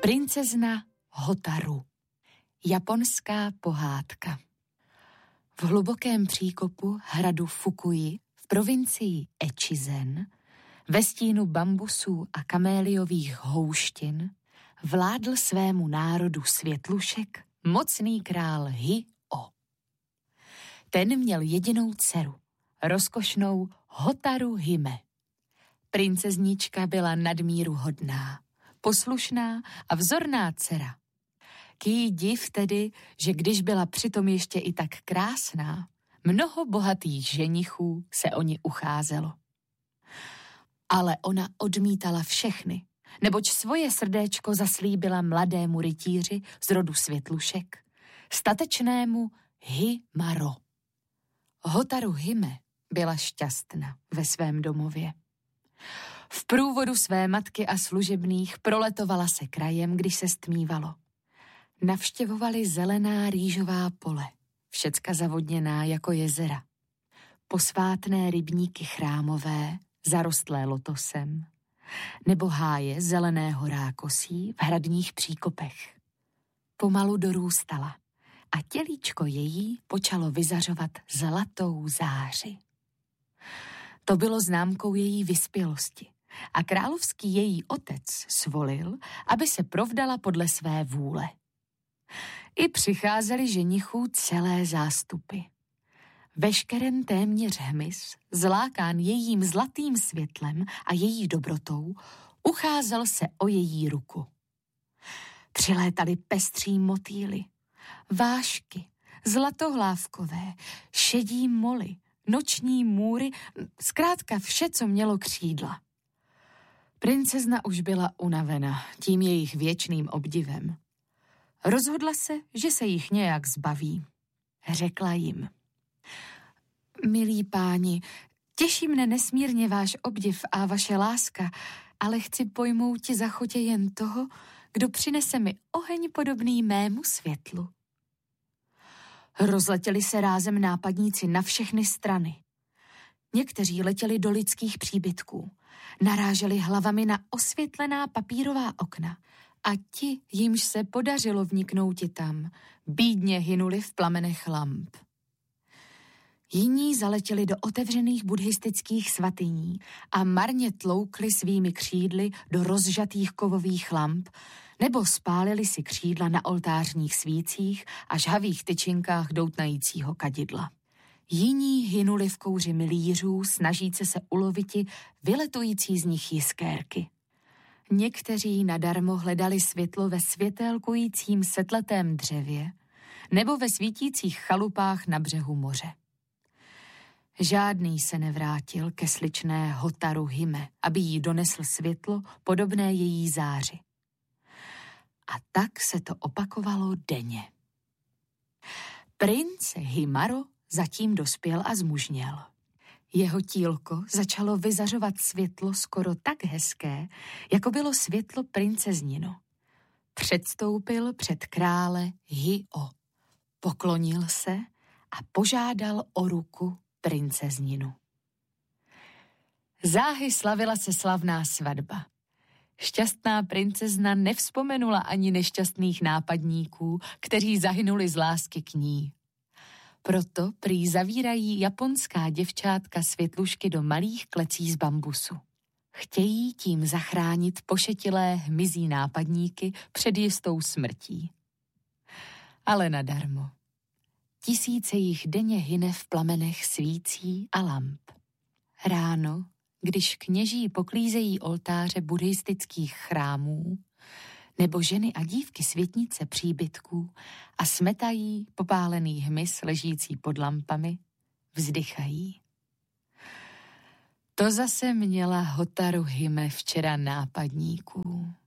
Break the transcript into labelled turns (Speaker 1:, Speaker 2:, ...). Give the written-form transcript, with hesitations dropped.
Speaker 1: Princezna Hotaru. Japonská pohádka. V hlubokém příkopu hradu Fukui v provincii Echizen, ve stínu bambusů a kaméliových houštin, vládl svému národu světlušek mocný král Hi-O. Ten měl jedinou dceru, rozkošnou Hotaru Hime. Princeznička byla nadmíru hodná, poslušná a vzorná dcera. K jí div tedy, že když byla přitom ještě i tak krásná, mnoho bohatých ženichů se o ni ucházelo. Ale ona odmítala všechny, neboť svoje srdéčko zaslíbila mladému rytíři z rodu světlušek, statečnému Hi-Maro. Hotaru Hime byla šťastná ve svém domově. V průvodu své matky a služebných proletovala se krajem, když se stmívalo. Navštěvovali zelená rýžová pole, všecka zavodněná jako jezera. Posvátné rybníky chrámové, zarostlé lotosem, nebo háje zeleného rákosí v hradních příkopech. Pomalu dorůstala a tělíčko její počalo vyzařovat zlatou záři. To bylo známkou její vyspělosti a královský její otec svolil, aby se provdala podle své vůle. I přicházeli ženichů celé zástupy. Veškeren téměř hmyz, zlákán jejím zlatým světlem a její dobrotou, ucházel se o její ruku. Přilétali pestří motýly, vášky, zlatohlávkové, šedí moly, noční můry, zkrátka vše, co mělo křídla. Princezna už byla unavena tím jejich věčným obdivem. Rozhodla se, že se jich nějak zbaví. Řekla jim: milí páni, těší mne nesmírně váš obdiv a vaše láska, ale chci pojmouti za chotě jen toho, kdo přinese mi oheň podobný mému světlu. Rozletěli se rázem nápadníci na všechny strany. Někteří letěli do lidských příbytků, naráželi hlavami na osvětlená papírová okna a ti, jimž se podařilo vniknouti tam, bídně hynuli v plamenech lamp. Jiní zaletěli do otevřených buddhistických svatyní a marně tloukli svými křídly do rozžatých kovových lamp, nebo spálili si křídla na oltářních svících a žhavých tyčinkách doutnajícího kadidla. Jiní hynuli v kouři milířů, snažíce se uloviti vyletující z nich jiskérky. Někteří nadarmo hledali světlo ve světélkujícím setletém dřevě nebo ve svítících chalupách na břehu moře. Žádný se nevrátil ke sličné Hotaru Hime, aby jí donesl světlo podobné její záři. A tak se to opakovalo denně. Princ Hi-Maro zatím dospěl a zmužněl. Jeho tílko začalo vyzařovat světlo skoro tak hezké, jako bylo světlo princeznino. Předstoupil před krále Hi-O, poklonil se a požádal o ruku princezninu. Záhy slavila se slavná svatba. Šťastná princezna nevzpomenula ani nešťastných nápadníků, kteří zahynuli z lásky k ní. Proto prý zavírají japonská děvčátka světlušky do malých klecí z bambusu. Chtějí tím zachránit pošetilé hmyzí nápadníky před jistou smrtí. Ale nadarmo. Tisíce jich denně hyne v plamenech svící a lamp. Ráno, když kněží poklízejí oltáře buddhistických chrámů, nebo ženy a dívky světnice příbytků a smetají popálený hmyz ležící pod lampami, vzdychají. To zase měla Hotaru Hime včera nápadníků.